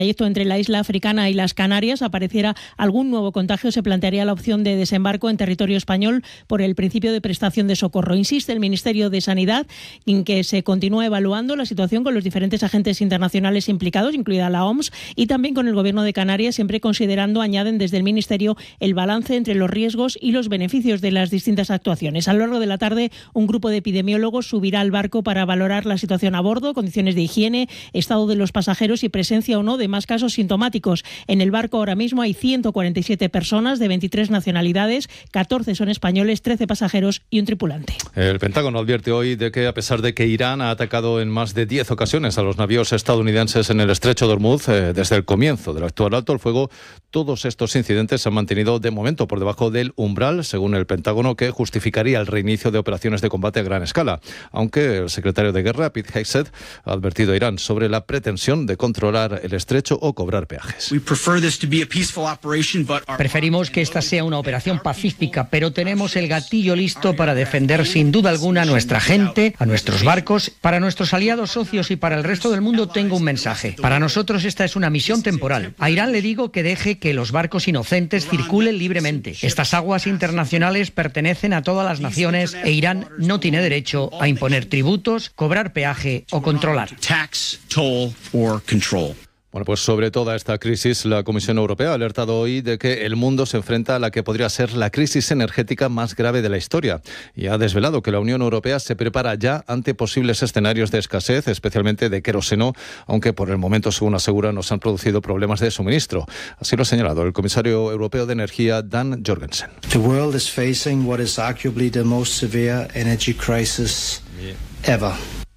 trayecto entre la isla africana y las Canarias apareciera algún nuevo contagio, se plantearía la opción de desembarco en territorio español por el principio de prestación de socorro. Insiste el Ministerio de Sanidad en que se continúa evaluando la situación con los diferentes agentes internacionales implicados, incluida la OMS, y también con el Gobierno de Canarias, siempre considerando, añaden desde el Ministerio, el balance entre los riesgos y los beneficios de las distintas actuaciones. A lo largo de la tarde, un grupo de epidemiólogos subirá al barco para valorar la situación a bordo, condiciones de higiene, estado de los pasajeros y presencia o no de más casos sintomáticos. En el barco ahora mismo hay 147 personas de 23 nacionalidades, 14 son españoles, 13 pasajeros y un tripulante. El Pentágono advierte hoy de que, a pesar de que Irán ha atacado en más de 10 ocasiones a los navíos estadounidenses en el estrecho de Hormuz, desde el comienzo del actual alto el fuego, todos estos incidentes se han mantenido de momento por debajo del umbral, según el Pentágono, que justificaría el reinicio de operaciones de combate a gran escala, aunque el secretario de Guerra, Pete Hegseth, ha advertido a Irán sobre la pretensión de controlar el estrecho o cobrar peajes. Preferimos que esta sea una operación pacífica, pero tenemos el gatillo listo para defender sin duda alguna a nuestra gente, a nuestros barcos. Para nuestros aliados, socios y para el resto del mundo tengo un mensaje. Para nosotros esta es una misión temporal. A Irán le digo que deje que los barcos inocentes circulen libremente. Estas aguas internacionales pertenecen a todas las naciones e Irán no tiene derecho a imponer tributos, cobrar peaje o controlar. Bueno, pues sobre toda esta crisis, la Comisión Europea ha alertado hoy de que el mundo se enfrenta a la que podría ser la crisis energética más grave de la historia y ha desvelado que la Unión Europea se prepara ya ante posibles escenarios de escasez, especialmente de queroseno, aunque por el momento, según asegura, no se han producido problemas de suministro. Así lo ha señalado el comisario europeo de Energía, Dan Jorgensen. The world is facing what is arguably the most severe energy crisis ever.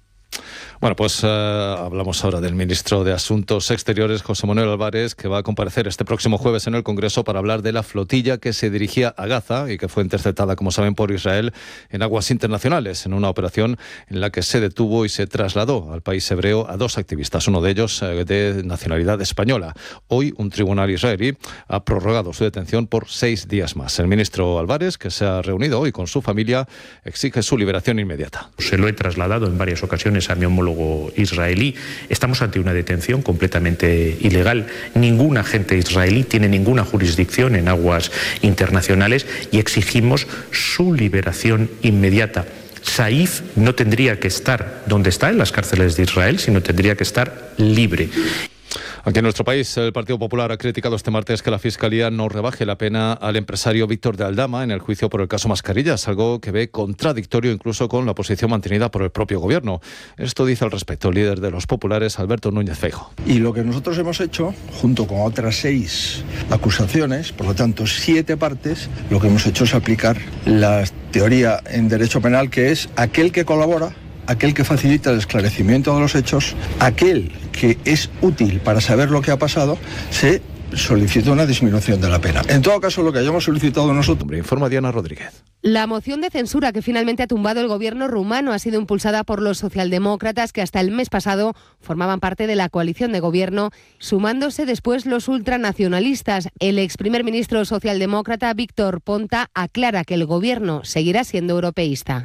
Bueno, pues hablamos ahora del ministro de Asuntos Exteriores, José Manuel Álvarez, que va a comparecer este próximo jueves en el Congreso para hablar de la flotilla que se dirigía a Gaza y que fue interceptada, como saben, por Israel en aguas internacionales, en una operación en la que se detuvo y se trasladó al país hebreo a 2 activistas, uno de ellos de nacionalidad española. Hoy un tribunal israelí ha prorrogado su detención por 6 días más. El ministro Álvarez, que se ha reunido hoy con su familia, exige su liberación inmediata. Se lo he trasladado en varias ocasiones a mi homólogo israelí. Estamos ante una detención completamente ilegal. Ningún agente israelí tiene ninguna jurisdicción en aguas internacionales y exigimos su liberación inmediata. Saif no tendría que estar donde está, en las cárceles de Israel, sino tendría que estar libre. Aquí en nuestro país, el Partido Popular ha criticado este martes que la Fiscalía no rebaje la pena al empresario Víctor de Aldama en el juicio por el caso Mascarillas, algo que ve contradictorio incluso con la posición mantenida por el propio Gobierno. Esto dice al respecto el líder de los populares, Alberto Núñez Feijóo. Y lo que nosotros hemos hecho, junto con otras 6 acusaciones, por lo tanto 7 partes, lo que hemos hecho es aplicar la teoría en derecho penal, que es aquel que colabora, aquel que facilita el esclarecimiento de los hechos, aquel que es útil para saber lo que ha pasado, se solicita una disminución de la pena. En todo caso, lo que hayamos solicitado nosotros... Informa Diana Rodríguez. La moción de censura que finalmente ha tumbado el gobierno rumano ha sido impulsada por los socialdemócratas que hasta el mes pasado formaban parte de la coalición de gobierno, sumándose después los ultranacionalistas. El ex primer ministro socialdemócrata Víctor Ponta aclara que el gobierno seguirá siendo europeísta.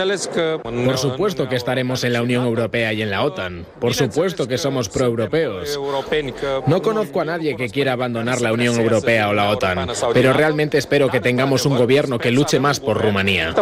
Por supuesto que estaremos en la Unión Europea y en la OTAN. Por supuesto que somos proeuropeos. No conozco a nadie que quiera abandonar la Unión Europea o la OTAN, pero realmente espero que tengamos un gobierno que luche más por Rumanía.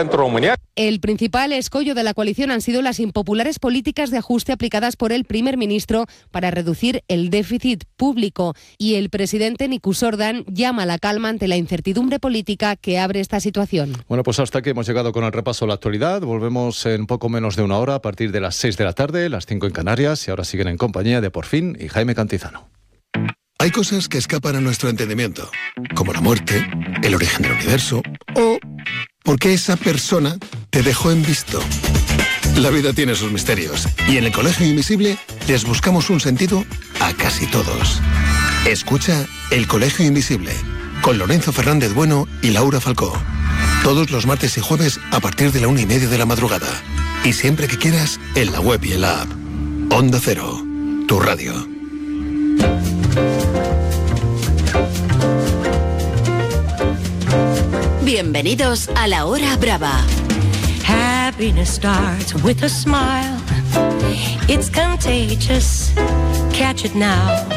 El principal escollo de la coalición han sido las impopulares políticas de ajuste aplicadas por el primer ministro para reducir el déficit público. Y el presidente Nicus Ordan llama a la calma ante la incertidumbre política que abre esta situación. Bueno, pues hasta aquí hemos llegado con el repaso a la actualidad. Volvemos en poco menos de una hora a partir de las 6 de la tarde, las 5 en Canarias, y ahora siguen en compañía de Por Fin y Jaime Cantizano. Hay cosas que escapan a nuestro entendimiento, como la muerte, el origen del universo o por qué esa persona te dejó en visto. La vida tiene sus misterios y en el Colegio Invisible les buscamos un sentido a casi todos. Escucha El Colegio Invisible con Lorenzo Fernández Bueno y Laura Falcó. Todos los martes y jueves a partir de la 1:30 de la madrugada. Y siempre que quieras, en la web y en la app. Onda Cero, tu radio. Bienvenidos a La Hora Brava. Happiness starts with a smile. It's contagious. Catch it now.